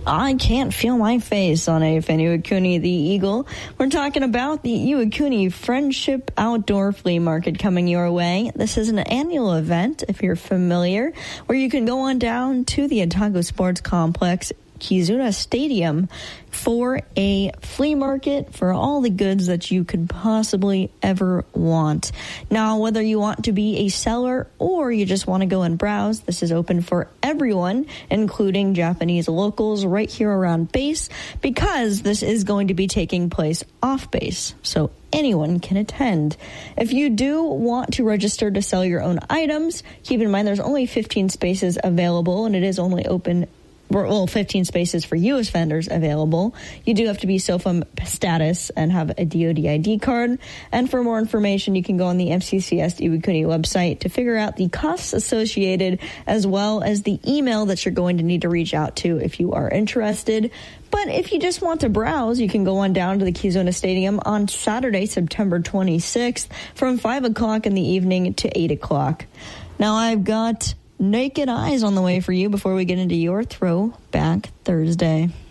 I can't feel my face on AFN Iwakuni the Eagle. We're talking about the Iwakuni Friendship Outdoor Flea Market coming your way. This is an annual event, if you're familiar, where you can go on down to the Otago Sports Complex, Kizuna Stadium, for a flea market for all the goods that you could possibly ever want. Now, whether you want to be a seller or you just want to go and browse, this is open for everyone, including Japanese locals right here around base, because this is going to be taking place off base. So anyone can attend. If you do want to register to sell your own items, keep in mind there's only 15 spaces available, and it is only open 15 spaces for U.S. vendors available. You do have to be SOFA status and have a DOD ID card. And for more information, you can go on the MCCS Iwakuni website to figure out the costs associated, as well as the email that you're going to need to reach out to if you are interested. But if you just want to browse, you can go on down to the Kizuna Stadium on Saturday, September 26th from 5 o'clock in the evening to 8 o'clock. Now, I've got Naked Eyes on the way for you before we get into your Throwback Thursday.